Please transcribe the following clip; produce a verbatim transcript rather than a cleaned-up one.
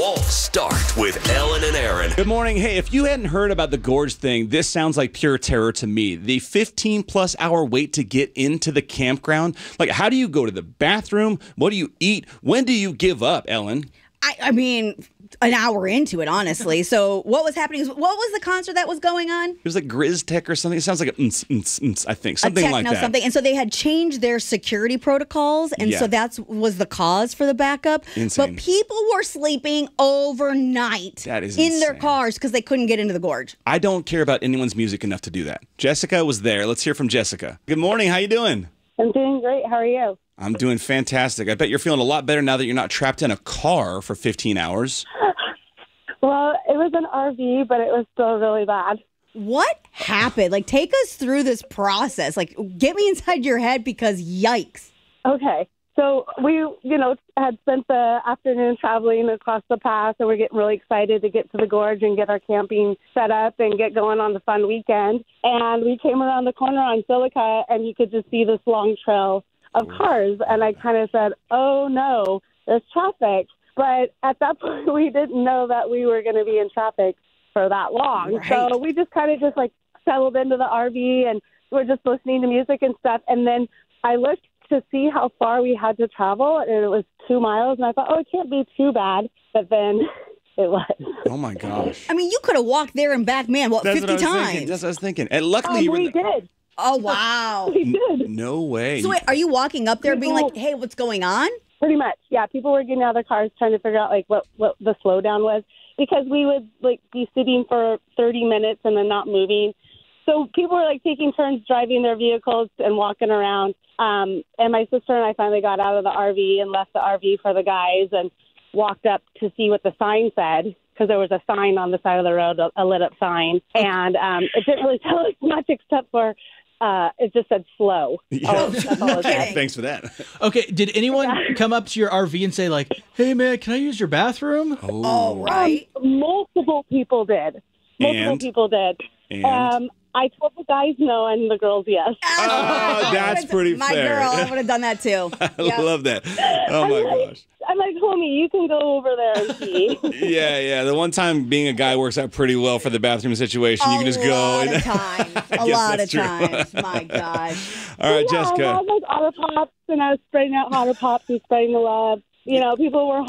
All start with Ellen and Aaron. Good morning. Hey, if you hadn't heard about the Gorge thing, this sounds like pure terror to me. The fifteen plus hour wait to get into the campground. Like, how do you go to the bathroom? What do you eat? When do you give up, Ellen? I, I mean, an hour into it, honestly. So what was happening is, what was the concert that was going on? It was like Grizz Tech or something. It sounds like a mm, mm, mm, I think. Something a techno like that. Something. And so they had changed their security protocols. And Yeah. so that was the cause for the backup. Insane. But people were sleeping overnight That is in their insane. cars because they couldn't get into the Gorge. I don't care about anyone's music enough to do that. Jessica was there. Let's hear from Jessica. Good morning. How you doing? I'm doing great. How are you? I'm doing fantastic. I bet you're feeling a lot better now that you're not trapped in a car for fifteen hours. Well, it was an R V, but it was still really bad. What happened? Like, take us through this process. Like, get me inside your head because yikes. Okay. So we, you know, had spent the afternoon traveling across the pass, and we're getting really excited to get to the Gorge and get our camping set up and get going on the fun weekend. And we came around the corner on Silica, and you could just see this long trail of cars. And I kind of said, oh, no, there's traffic. But at that point, we didn't know that we were going to be in traffic for that long. Right. So we just kind of just, like, settled into the R V, and we're just listening to music and stuff. And then I looked to see how far we had to travel, and it was two miles. And I thought, oh, it can't be too bad. But then it was. Oh, my gosh. I mean, you could have walked there and back, man, what, That's fifty what I was times? thinking. That's what I was thinking. And luckily, Um, you were we in the- did. Oh, wow. We did. No way. So wait, are you walking up there being like, hey, what's going on? Pretty much, yeah. People were getting out of their cars trying to figure out like what, what the slowdown was, because we would like be sitting for thirty minutes and then not moving. So people were like taking turns driving their vehicles and walking around. Um, and my sister and I finally got out of the R V and left the R V for the guys and walked up to see what the sign said, because there was a sign on the side of the road, a, a lit up sign, and um, it didn't really tell us much except for. Uh, it just said slow. Yeah. Oh, that's all it said. Thanks for that. Okay, did anyone come up to your R V and say, like, hey, man, can I use your bathroom? All right. Um, multiple people did. Multiple And? people did. And? Um, I told the guys no and the girls yes. Oh, that's pretty My fair. girl, I would have done that too. I Yep. love that. Oh, my I'm like, gosh. I'm like, homie, you can go over there and see. Yeah, yeah. The one time being a guy works out pretty well for the bathroom situation. You can just a go. lot and- of times. I A guess lot of that's true. times. My gosh. All right, yeah, I Jessica. had like Otter Pops, and I was spraying out Otter Pops and spraying the love. You know, people were